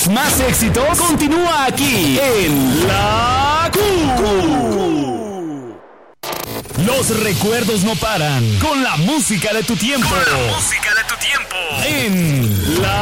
más éxitos continúa aquí en La Q. Los recuerdos no paran con la música de tu tiempo. En La